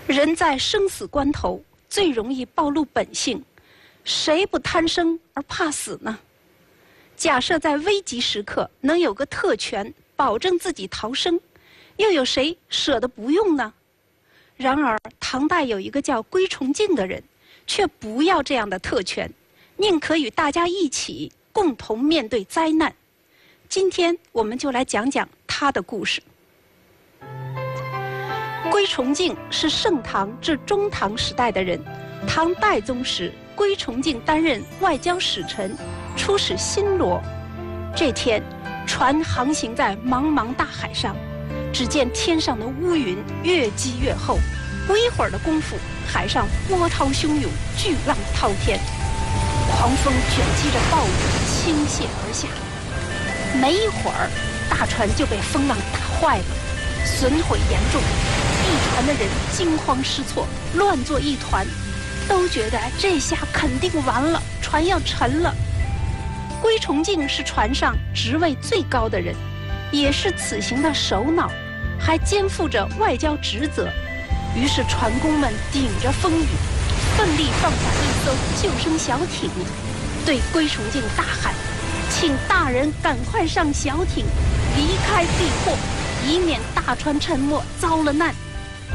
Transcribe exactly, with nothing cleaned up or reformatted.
人在生死关头最容易暴露本性，谁不贪生而怕死呢？假设在危急时刻能有个特权保证自己逃生，又有谁舍得不用呢？然而唐代有一个叫归崇敬的人，却不要这样的特权，宁可与大家一起共同面对灾难。今天我们就来讲讲他的故事。归崇敬是盛唐至中唐时代的人，唐代宗时，归崇敬担任外交使臣，出使新罗。这天，船航行在茫茫大海上，只见天上的乌云越积越厚，不一会儿的功夫，海上波涛汹涌，巨浪滔天，狂风卷击着暴雨倾泻而下。没一会儿，大船就被风浪打坏了，损毁严重，一船的人惊慌失措，乱作一团，都觉得这下肯定完了，船要沉了。归崇敬是船上职位最高的人，也是此行的首脑，还肩负着外交职责。于是船工们顶着风雨，奋力放下一艘救生小艇，对归崇敬大喊：“请大人赶快上小艇，离开避祸，以免大船沉没遭了难。”